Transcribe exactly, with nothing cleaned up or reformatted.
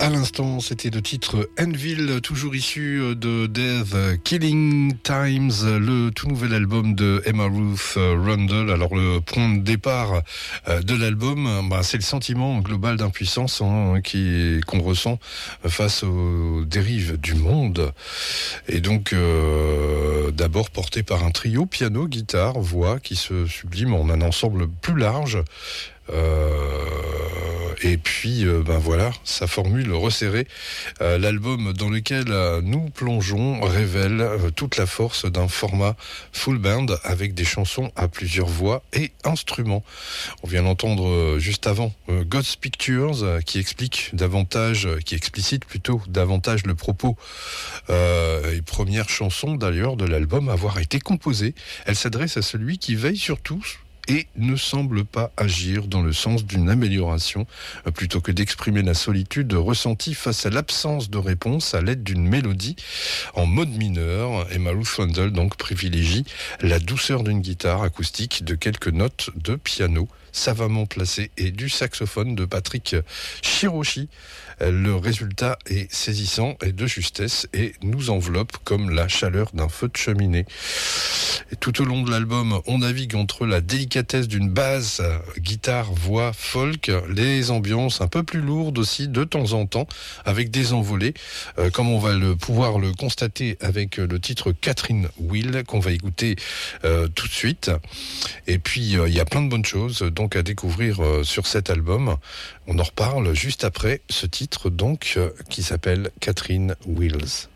À l'instant, c'était le titre Anvil, toujours issu de Death Killing Times, le tout nouvel album de Emma Ruth Rundle. Alors le point de départ de l'album, bah, c'est le sentiment global d'impuissance hein, qui qu'on ressent face aux dérives du monde. Et donc euh, d'abord porté par un trio piano, guitare, voix qui se sublime en un ensemble plus large. Euh, et puis euh, ben voilà, sa formule resserrée, euh, l'album dans lequel euh, nous plongeons révèle euh, toute la force d'un format full band avec des chansons à plusieurs voix et instruments. On vient d'entendre euh, juste avant euh, God's Pictures euh, qui explique davantage, euh, qui explicite plutôt davantage le propos euh, et première chanson d'ailleurs de l'album à avoir été composée. Elle s'adresse à celui qui veille sur tous et ne semble pas agir dans le sens d'une amélioration, plutôt que d'exprimer la solitude ressentie face à l'absence de réponse à l'aide d'une mélodie en mode mineur. Emma Ruth Rundle donc privilégie la douceur d'une guitare acoustique, de quelques notes de piano savamment placées et du saxophone de Patrick Shiroshi. Le résultat est saisissant et de justesse et nous enveloppe comme la chaleur d'un feu de cheminée. Et tout au long de l'album, on navigue entre la délicatesse d'une basse, guitare, voix, folk, les ambiances un peu plus lourdes aussi de temps en temps, avec des envolées, euh, comme on va le pouvoir le constater avec le titre Catherine Wheel qu'on va écouter euh, tout de suite. Et puis il euh, y a plein de bonnes choses donc à découvrir euh, sur cet album. On en reparle juste après ce titre donc euh, qui s'appelle Catherine Wheels.